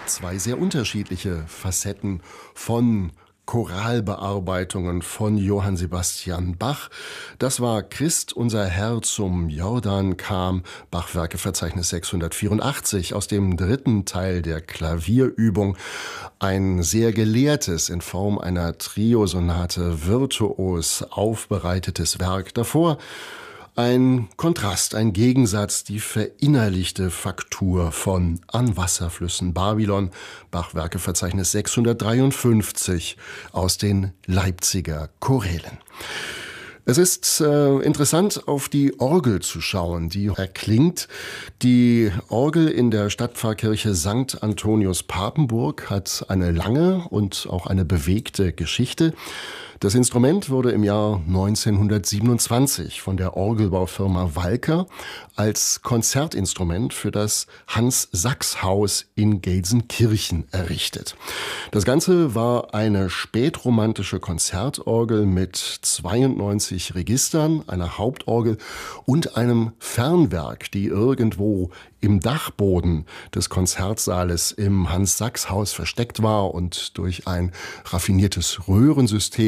Zwei sehr unterschiedliche Facetten von Choralbearbeitungen von Johann Sebastian Bach. Das war Christ, unser Herr zum Jordan kam, Bach-Werkeverzeichnis 684 aus dem dritten Teil der Klavierübung. Ein sehr gelehrtes, in Form einer Triosonate virtuos aufbereitetes Werk. Davor ein Kontrast, ein Gegensatz, die verinnerlichte Faktur von An Wasserflüssen Babylon, Bach-Werkeverzeichnis 653 aus den Leipziger Chorälen. Es ist interessant, auf die Orgel zu schauen, die erklingt. Die Orgel in der Stadtpfarrkirche St. Antonius Papenburg hat eine lange und auch eine bewegte Geschichte. Das Instrument wurde im Jahr 1927 von der Orgelbaufirma Walker als Konzertinstrument für das Hans-Sachs-Haus in Gelsenkirchen errichtet. Das Ganze war eine spätromantische Konzertorgel mit 92 Registern, einer Hauptorgel und einem Fernwerk, die irgendwo im Dachboden des Konzertsaales im Hans-Sachs-Haus versteckt war und durch ein raffiniertes Röhrensystem